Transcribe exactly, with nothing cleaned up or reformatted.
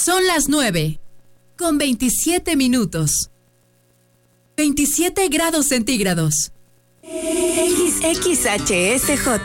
Son las nueve, con veintisiete minutos. veintisiete grados centígrados. X H S J